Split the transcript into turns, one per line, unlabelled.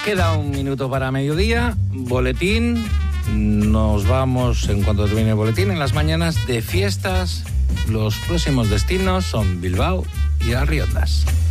Queda un minuto para mediodía, boletín. Nos vamos, en cuanto termine el boletín, en las mañanas de fiestas. Los próximos destinos son Bilbao y Arriondas.